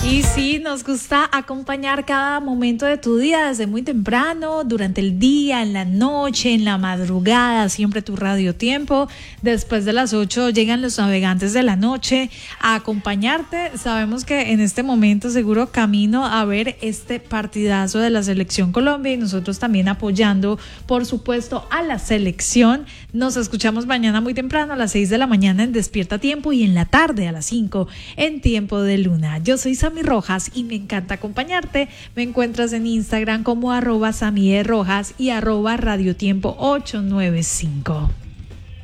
Y sí, nos gusta acompañar cada momento de tu día desde muy temprano, durante el día, en la noche, en la madrugada, siempre tu Radio Tiempo. Después de las 8 llegan los navegantes de la noche a acompañarte. Sabemos que en este momento seguro camino a ver este partidazo de la Selección Colombia y nosotros también apoyando, por supuesto, a la selección. Nos escuchamos mañana muy temprano a las 6 de la mañana en Despierta Tiempo y en la tarde a las 5 en Tiempo de Luna. Yo soy Sammy Rojas y me encanta acompañarte. Me encuentras en Instagram como @SamyRojas y @radiotiempo895.